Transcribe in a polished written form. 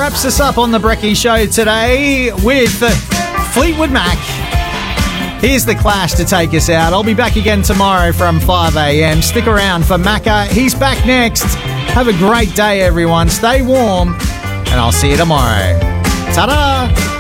wraps us up on the Brekkie Show today with Fleetwood Mac. Here's The Clash to take us out. I'll be back again tomorrow from 5 a.m. Stick around for Macca. He's back next. Have a great day, everyone. Stay warm, and I'll see you tomorrow. Ta-da!